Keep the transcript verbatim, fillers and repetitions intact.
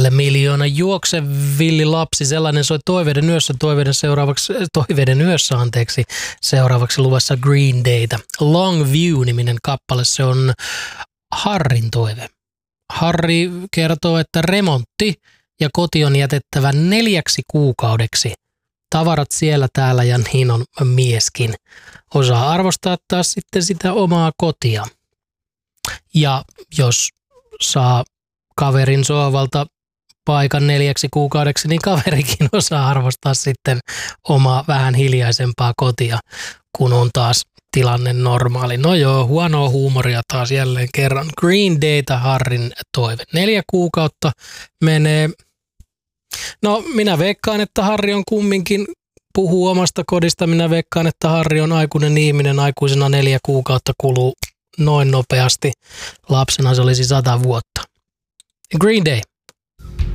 Sillä miljoona juokse villi lapsi, sellainen soi Toiveiden yössä, Toiveiden, seuraavaksi, Toiveiden yössä anteeksi, seuraavaksi luvassa Green Dayta. Long View-niminen kappale, se on Harrin toive. Harri kertoo, että remontti ja koti on jätettävä neljäksi kuukaudeksi. Tavarat siellä täällä ja niin on mieskin. Osaa arvostaa taas sitten sitä omaa kotia. Ja jos saa kaverin sohvalta paikan neljäksi kuukaudeksi, niin kaverikin osaa arvostaa sitten omaa vähän hiljaisempaa kotia, kun on taas tilanne normaali. No joo, huonoa huumoria taas jälleen kerran. Green Dayta Harrin toive. Neljä kuukautta menee. No minä veikkaan, että Harri on kumminkin, puhuu omasta kodista, minä veikkaan, että Harri on aikuinen ihminen, aikuisena neljä kuukautta kuluu noin nopeasti. Lapsena se olisi sata vuotta. Green Day.